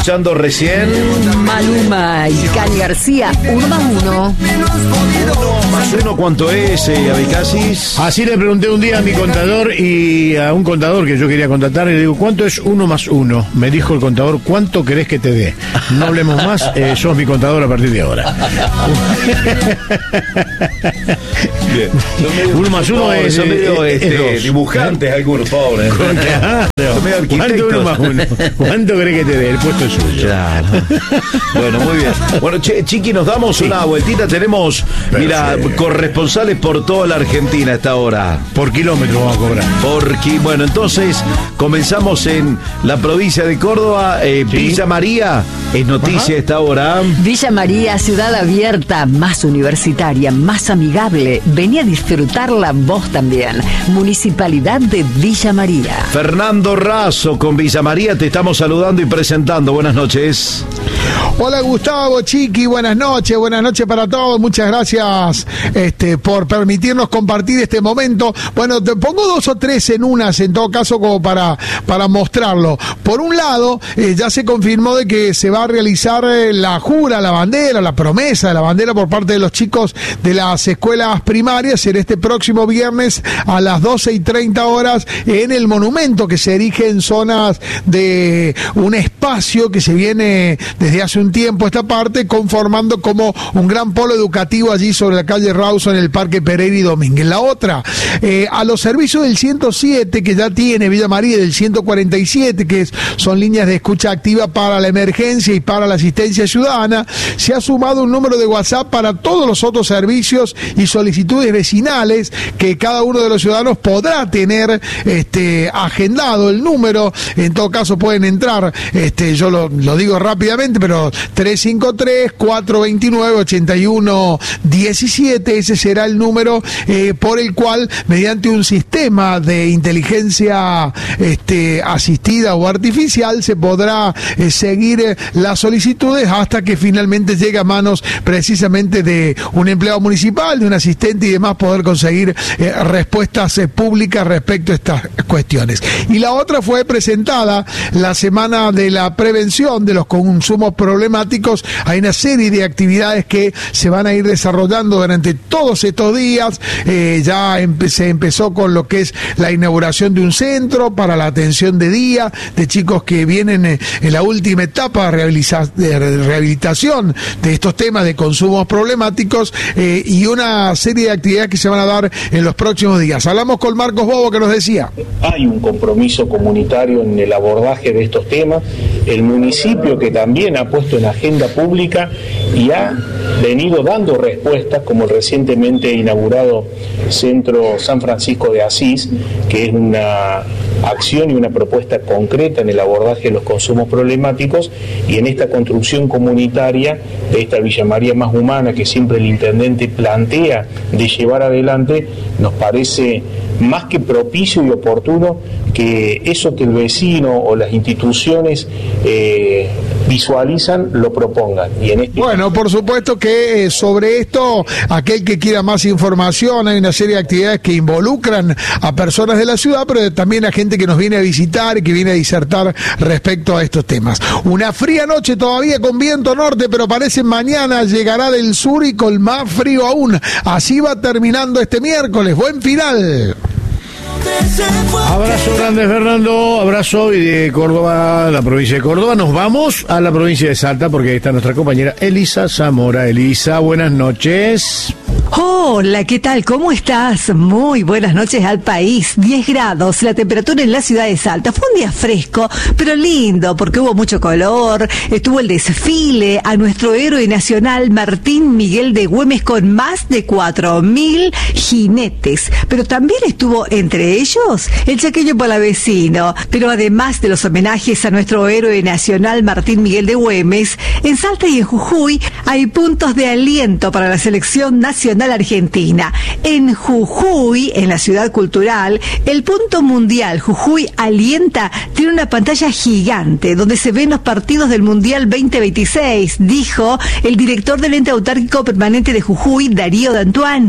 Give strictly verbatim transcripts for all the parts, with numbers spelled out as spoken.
escuchando recién. Maluma y Cani García, uno más uno. Uno más uno, ¿cuánto es, eh, Abecasis? Así le pregunté un día a mi contador y a un contador que yo quería contratar, y le digo, ¿cuánto es uno más uno? Me dijo el contador, ¿cuánto querés que te dé? No hablemos más, eh, sos mi contador a partir de ahora. Bien. Uno más uno pobres, es, son medio es, este, es dos. dibujantes, algunos pobres. Claro. Son medio ¿Cuánto arquitectos. uno más uno? ¿Cuánto querés que te dé? El puesto es suyo. Claro. Bueno, muy bien. Bueno, che, Chiqui, nos damos sí. una vueltita. Tenemos, pero mira, sí. corresponsales por toda la Argentina a esta hora. Por kilómetro vamos a cobrar. Porque, bueno, entonces comenzamos en la provincia de Córdoba. Eh, sí. Villa María es noticia a esta hora. Villa María, ciudad abierta, más universitaria, más amigable. Vení a disfrutarla vos también. Municipalidad de Villa María. Fernando Razo con Villa María, te estamos saludando y presentando. Buenas noches. Hola Gustavo, Chiqui, buenas noches, buenas noches para todos, muchas gracias este, por permitirnos compartir este momento. Bueno, te pongo dos o tres en unas, en todo caso, como para, para mostrarlo. Por un lado, eh, ya se confirmó de que se va a realizar eh, la jura, la bandera, la promesa de la bandera por parte de los chicos de las escuelas primarias en este próximo viernes a las doce y treinta horas en el monumento que se erige en zonas de un espacio que se viene desde hace un tiempo esta parte, conformando como un gran polo educativo allí sobre la calle Rawson en el Parque Pereira y Domínguez. La otra, eh, a los servicios del ciento siete que ya tiene Villa María, del ciento cuarenta y siete, que es, son líneas de escucha activa para la emergencia y para la asistencia ciudadana, se ha sumado un número de WhatsApp para todos los otros servicios y solicitudes vecinales que cada uno de los ciudadanos podrá tener este, agendado el número. En todo caso pueden entrar, este, yo lo, lo digo rápidamente, pero tres cinco tres, cuatro dos nueve, ocho uno uno siete, ese será el número eh, por el cual, mediante un sistema de inteligencia este, asistida o artificial, se podrá eh, seguir eh, las solicitudes hasta que finalmente llegue a manos precisamente de un empleado municipal, de un asistente y demás, poder conseguir eh, respuestas eh, públicas respecto a estas cuestiones. Y la otra fue presentada la semana de la prevención de los consumos problemáticos. Hay una serie de actividades que se van a ir desarrollando durante todos estos días. Eh, ya empe- se empezó con lo que es la inauguración de un centro para la atención de día de chicos que vienen eh, en la última etapa de, rehabilita- de rehabilitación de estos temas de consumos problemáticos eh, y una serie de actividades que se van a dar en los próximos días. Hablamos con Marcos Bobo, que nos decía: hay un compromiso comunitario en el abordaje de estos temas. El municipio, que también ha puesto en agenda pública y ha venido dando respuestas, como el recientemente inaugurado Centro San Francisco de Asís, que es una acción y una propuesta concreta en el abordaje de los consumos problemáticos, y en esta construcción comunitaria de esta Villa María más humana que siempre el intendente plantea de llevar adelante, nos parece más que propicio y oportuno que eso que el vecino o las instituciones eh, visualizan lo propongan. Y en este bueno, por supuesto que eh, sobre esto, aquel que quiera más información, hay una serie de actividades que involucran a personas de la ciudad, pero también a gente que nos viene a visitar y que viene a disertar respecto a estos temas. Una fría noche todavía con viento norte, pero parece mañana llegará del sur y con más frío aún. Así va terminando este miércoles. Buen final. Abrazo grande, Fernando. Abrazo, y de Córdoba, la provincia de Córdoba, nos vamos a la provincia de Salta, porque ahí está nuestra compañera Elisa Zamora. Elisa, buenas noches. Hola, ¿qué tal? ¿Cómo estás? Muy buenas noches al país. diez grados, la temperatura en la ciudad de Salta. Fue un día fresco, pero lindo, porque hubo mucho color. Estuvo el desfile a nuestro héroe nacional Martín Miguel de Güemes con más de cuatro mil jinetes. Pero también estuvo entre ellos el chaqueño palavecino. Pero además de los homenajes a nuestro héroe nacional Martín Miguel de Güemes, en Salta y en Jujuy hay puntos de aliento para la selección nacional argentina. En Jujuy, en la ciudad cultural, el punto mundial Jujuy Alienta tiene una pantalla gigante donde se ven los partidos del Mundial veinte veintiséis, dijo el director del ente autárquico permanente de Jujuy, Darío D'Antoine.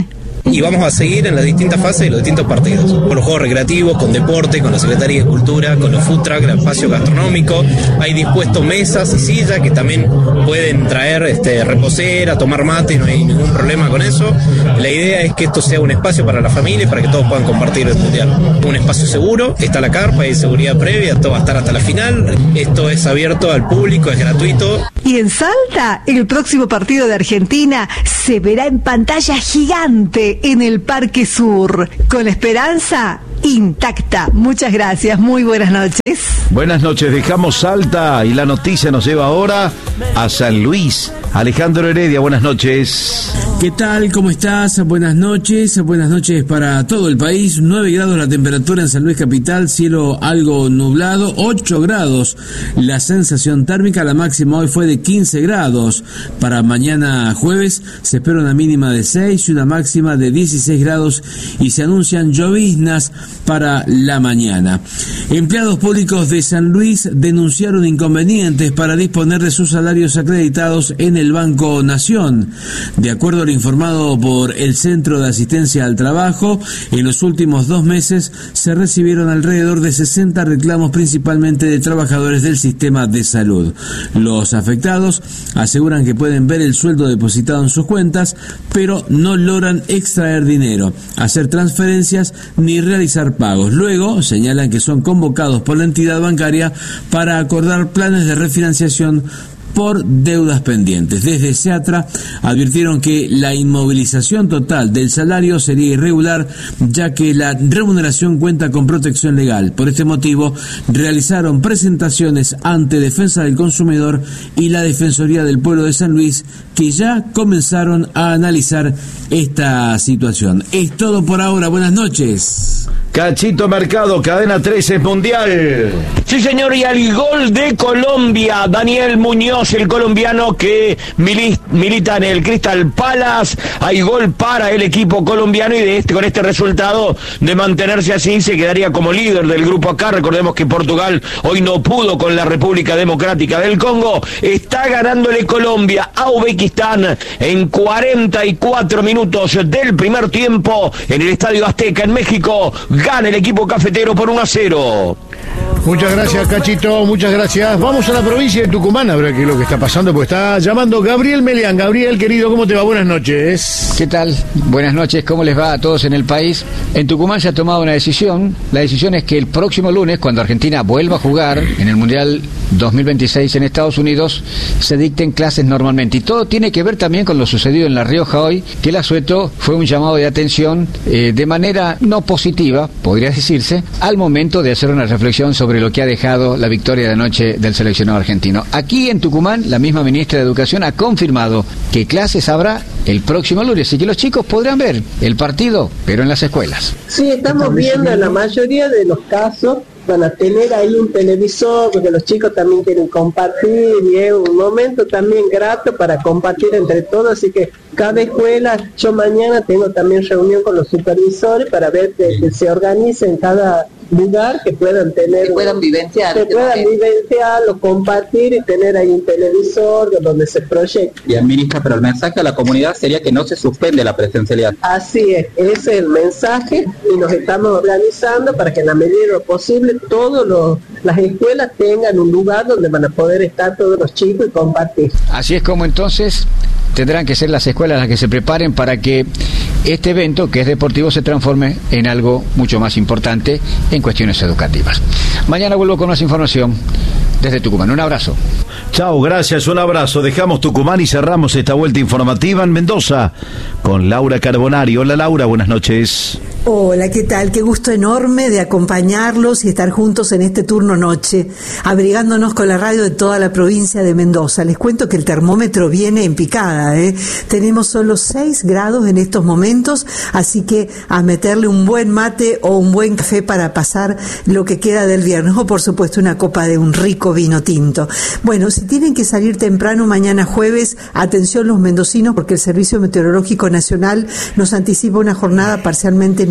y vamos a seguir en las distintas fases de los distintos partidos, con los juegos recreativos, con deporte, con la Secretaría de Cultura, con los food trucks, el espacio gastronómico. Hay dispuestos mesas y sillas que también pueden traer este, reposera, tomar mate, no hay ningún problema con eso. La idea es que esto sea un espacio para la familia y para que todos puedan compartir el mundial. Un espacio seguro, está la carpa, hay seguridad previa, todo va a estar hasta la final. Esto es abierto al público, es gratuito. Y en Salta, el próximo partido de Argentina se verá en pantalla gigante en el Parque Sur, con la esperanza intacta. Muchas gracias, muy buenas noches. Buenas noches, dejamos Salta y la noticia nos lleva ahora a San Luis. Alejandro Heredia, buenas noches. ¿Qué tal? ¿Cómo estás? Buenas noches, buenas noches para todo el país. nueve grados la temperatura en San Luis Capital, cielo algo nublado, ocho grados la sensación térmica, la máxima hoy fue de quince grados. Para mañana jueves se espera una mínima de seis y una máxima de dieciséis grados y se anuncian lloviznas para la mañana. Empleados públicos de San Luis denunciaron inconvenientes para disponer de sus salarios acreditados en el Banco Nación. De acuerdo a lo informado por el Centro de Asistencia al Trabajo, en los últimos dos meses se recibieron alrededor de sesenta reclamos, principalmente de trabajadores del sistema de salud. Los afectados aseguran que pueden ver el sueldo depositado en sus cuentas, pero no logran extraer dinero, hacer transferencias ni realizar pagos. Luego señalan que son convocados por la entidad bancaria para acordar planes de refinanciación por deudas pendientes. Desde SEATRA advirtieron que la inmovilización total del salario sería irregular, ya que la remuneración cuenta con protección legal. Por este motivo, realizaron presentaciones ante Defensa del Consumidor y la Defensoría del Pueblo de San Luis, que ya comenzaron a analizar esta situación. Es todo por ahora. Buenas noches. Cachito Mercado, Cadena trece Mundial. Sí, señor, y al gol de Colombia, Daniel Muñoz, el colombiano que mili- milita en el Crystal Palace. Hay gol para el equipo colombiano y de este con este resultado de mantenerse así se quedaría como líder del grupo acá. Recordemos que Portugal hoy no pudo con la República Democrática del Congo. Está ganándole Colombia a Uzbekistán en cuarenta y cuatro minutos del primer tiempo en el Estadio Azteca en México. Gana el equipo cafetero por uno a cero. Muchas gracias, Cachito, muchas gracias. Vamos a la provincia de Tucumán a ver qué es lo que está pasando, porque está llamando Gabriel Melián. Gabriel, querido, ¿cómo te va? Buenas noches. ¿Qué tal? Buenas noches, ¿cómo les va a todos en el país? En Tucumán se ha tomado una decisión. La decisión es que el próximo lunes, cuando Argentina vuelva a jugar en el Mundial dos mil veintiséis en Estados Unidos, se dicten clases normalmente. Y todo tiene que ver también con lo sucedido en La Rioja hoy, que el asueto fue un llamado de atención eh, de manera no positiva, podría decirse, al momento de hacer una reflexión sobre lo que ha dejado la victoria de anoche del seleccionado argentino. Aquí en Tucumán, la misma ministra de Educación ha confirmado que clases habrá el próximo lunes y que los chicos podrán ver el partido, pero en las escuelas. Sí, estamos viendo en la mayoría de los casos van a tener ahí un televisor, porque los chicos también quieren compartir y es un momento también grato para compartir entre todos, así que cada escuela, yo mañana tengo también reunión con los supervisores para ver que, que se organice en cada lugar, que puedan tener, que puedan vivenciar, que puedan vivenciarlo, compartir y tener ahí un televisor donde se proyecte. Bien, ministra, pero el mensaje a la comunidad sería que no se suspende la presencialidad. Así es, ese es el mensaje y nos estamos organizando para que en la medida de lo posible todas las escuelas tengan un lugar donde van a poder estar todos los chicos y compartir. Así es como entonces tendrán que ser las escuelas las que se preparen para que este evento, que es deportivo, se transforme en algo mucho más importante en cuestiones educativas. Mañana vuelvo con más información desde Tucumán. Un abrazo. Chao, gracias, un abrazo. Dejamos Tucumán y cerramos esta vuelta informativa en Mendoza con Laura Carbonari. Hola, Laura, buenas noches. Hola, ¿qué tal? Qué gusto enorme de acompañarlos y estar juntos en este turno noche, abrigándonos con la radio de toda la provincia de Mendoza. Les cuento que el termómetro viene en picada, ¿eh? Tenemos solo seis grados en estos momentos, así que a meterle un buen mate o un buen café para pasar lo que queda del viernes, o por supuesto una copa de un rico vino tinto. Bueno, si tienen que salir temprano mañana jueves, atención los mendocinos, porque el Servicio Meteorológico Nacional nos anticipa una jornada parcialmente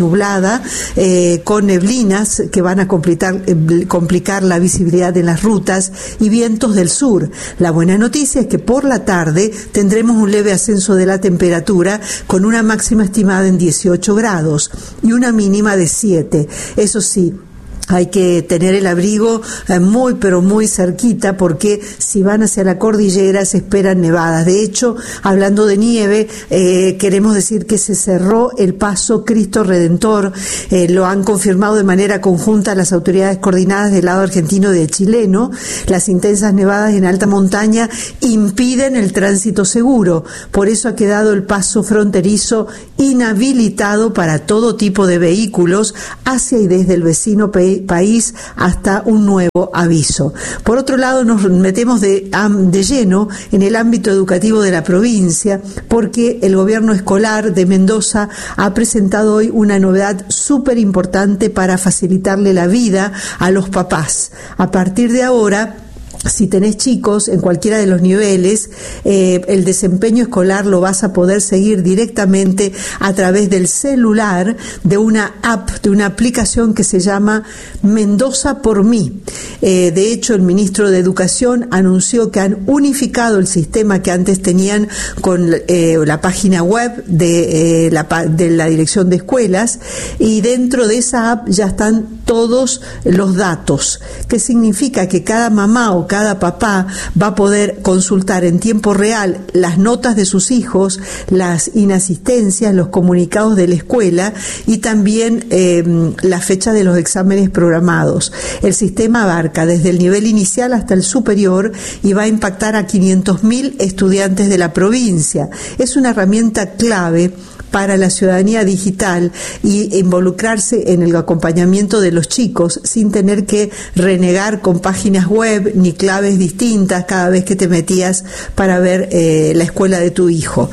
nublada, eh, con neblinas que van a complicar, eh, complicar la visibilidad de las rutas y vientos del sur. La buena noticia es que por la tarde tendremos un leve ascenso de la temperatura con una máxima estimada en dieciocho grados y una mínima de siete. Eso sí, hay que tener el abrigo eh, muy pero muy cerquita, porque si van hacia la cordillera se esperan nevadas. De hecho, hablando de nieve, eh, queremos decir que se cerró el paso Cristo Redentor. Eh, lo han confirmado de manera conjunta las autoridades coordinadas del lado argentino y del chileno. Las intensas nevadas en alta montaña impiden el tránsito seguro. Por eso ha quedado el paso fronterizo inhabilitado para todo tipo de vehículos hacia y desde el vecino país país hasta un nuevo aviso. Por otro lado, nos metemos de, de lleno en el ámbito educativo de la provincia, porque el gobierno escolar de Mendoza ha presentado hoy una novedad súper importante para facilitarle la vida a los papás. A partir de ahora, si tenés chicos en cualquiera de los niveles, eh, el desempeño escolar lo vas a poder seguir directamente a través del celular, de una app, de una aplicación que se llama Mendoza por mí. Eh, de hecho, el ministro de Educación anunció que han unificado el sistema que antes tenían con eh, la página web de, eh, la, de la Dirección de Escuelas, y dentro de esa app ya están todos los datos. ¿Qué significa? Que cada mamá o cada papá va a poder consultar en tiempo real las notas de sus hijos, las inasistencias, los comunicados de la escuela y también eh, la fecha de los exámenes programados. El sistema abarca desde el nivel inicial hasta el superior y va a impactar a quinientos mil estudiantes de la provincia. Es una herramienta clave para la ciudadanía digital y involucrarse en el acompañamiento de los chicos sin tener que renegar con páginas web ni claves distintas cada vez que te metías para ver eh, la escuela de tu hijo.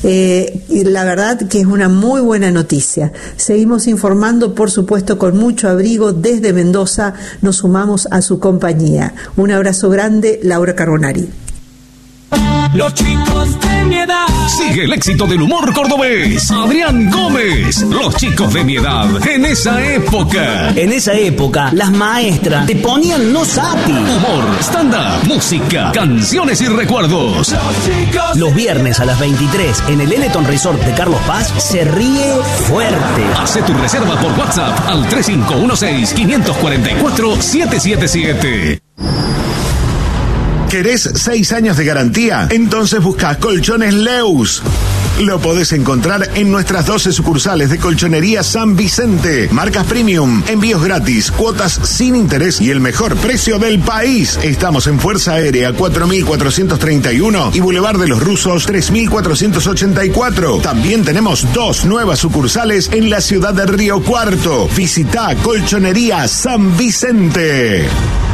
Eh, y la verdad que es una muy buena noticia. Seguimos informando, por supuesto, con mucho abrigo desde Mendoza. Nos sumamos a su compañía. Un abrazo grande, Laura Carbonari. Los chicos de mi edad. Sigue el éxito del humor cordobés. Adrián Gómez. Los chicos de mi edad. En esa época. En esa época, las maestras te ponían no sapi. Humor, stand-up, música, canciones y recuerdos. Los, los viernes a las veintitrés en el Eleton Resort de Carlos Paz se ríe fuerte. Hace tu reserva por WhatsApp al tres cinco uno seis, cinco cuatro cuatro, siete siete siete. ¿Querés seis años de garantía? Entonces busca Colchones Leus. Lo podés encontrar en nuestras doce sucursales de Colchonería San Vicente. Marcas premium, envíos gratis, cuotas sin interés y el mejor precio del país. Estamos en Fuerza Aérea cuatro mil cuatrocientos treinta y uno y Boulevard de los Rusos tres mil cuatrocientos ochenta y cuatro. También tenemos dos nuevas sucursales en la ciudad de Río Cuarto. Visita Colchonería San Vicente.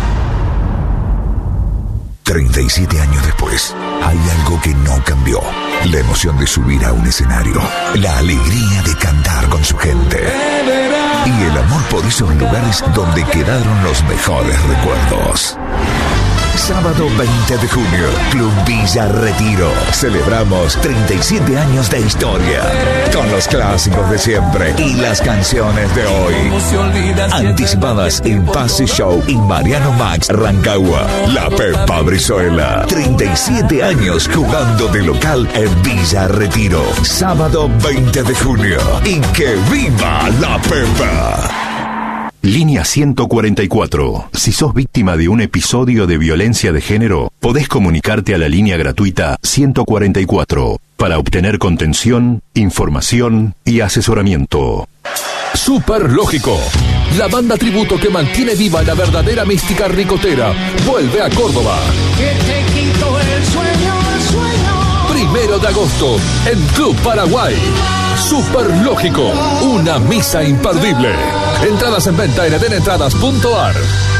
treinta y siete años después, hay algo que no cambió. La emoción de subir a un escenario, la alegría de cantar con su gente y el amor por esos lugares donde quedaron los mejores recuerdos. Sábado veinte de junio, Club Villa Retiro. Celebramos treinta y siete años de historia con los clásicos de siempre y las canciones de hoy. Anticipadas en Pase Show y Mariano Max Rancagua. La Pepa Brizuela. treinta y siete años jugando de local en Villa Retiro. Sábado veinte de junio. Y que viva la Pepa. Línea ciento cuarenta y cuatro. Si sos víctima de un episodio de violencia de género, podés comunicarte a la línea gratuita ciento cuarenta y cuatro para obtener contención, información y asesoramiento. Super Lógico, la banda tributo que mantiene viva la verdadera mística ricotera, vuelve a Córdoba. Que te quito el sueño, el sueño. Primero de agosto, en Club Paraguay. Super Lógico, una misa imperdible. Entradas en venta en edenentradas punto ar.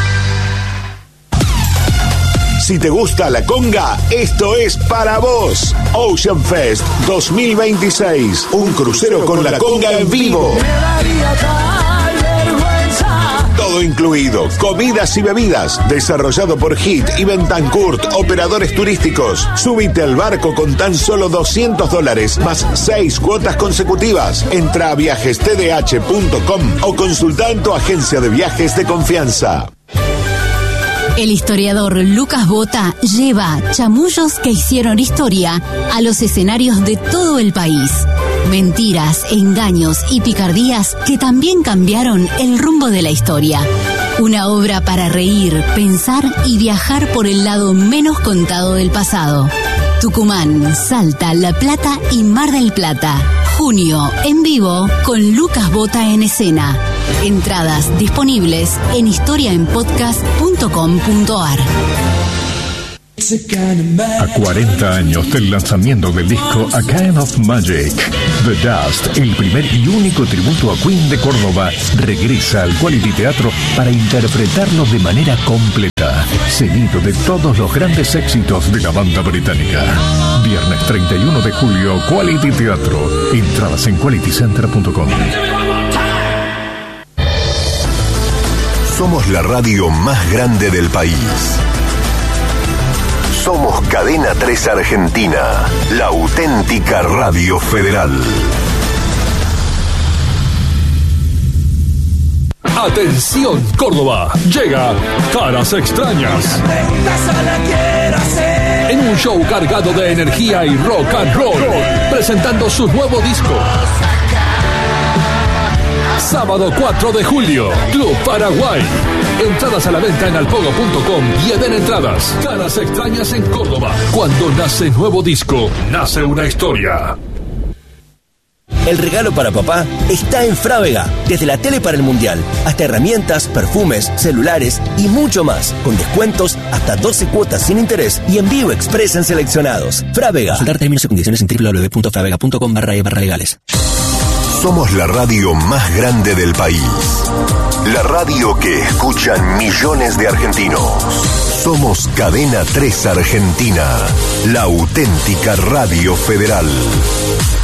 Si te gusta la conga, esto es para vos. Ocean Fest dos mil veintiséis, un crucero con la conga en vivo. todo incluido, comidas y bebidas. Desarrollado por Hit y Bentancourt, operadores turísticos. Súbite al barco con tan solo doscientos dólares, más seis cuotas consecutivas. Entra a viajes t d h punto com o consulta en tu agencia de viajes de confianza. El historiador Lucas Bota lleva chamullos que hicieron historia a los escenarios de todo el país. Mentiras, engaños y picardías que también cambiaron el rumbo de la historia. Una obra para reír, pensar y viajar por el lado menos contado del pasado. Tucumán, Salta, La Plata y Mar del Plata. Junio, en vivo, con Lucas Bota en escena. Entradas disponibles en historia en podcast punto com punto a r. A cuarenta años del lanzamiento del disco A Kind of Magic, The Dust, el primer y único tributo a Queen de Córdoba, regresa al Quality Teatro para interpretarlo de manera completa, seguido de todos los grandes éxitos de la banda británica. Viernes treinta y uno de julio, Quality Teatro. Entradas en quality center punto com. Somos la radio más grande del país. Somos Cadena tres Argentina, la auténtica radio federal. Atención Córdoba, llega Caras Extrañas. En un show cargado de energía y rock and roll, presentando su nuevo disco. Sábado cuatro de julio, Club Paraguay. Entradas a la venta en alpogo punto com y Eden Entradas. Caras Extrañas en Córdoba. Cuando nace nuevo disco, nace una historia. El regalo para papá está en Frávega. Desde la tele para el mundial, hasta herramientas, perfumes, celulares y mucho más. Con descuentos hasta doce cuotas sin interés y envío express en seleccionados. Frávega. Consultar términos y condiciones en w w w punto fravega punto com barra e barra legales. Somos la radio más grande del país. La radio que escuchan millones de argentinos. Somos Cadena tres Argentina, la auténtica radio federal.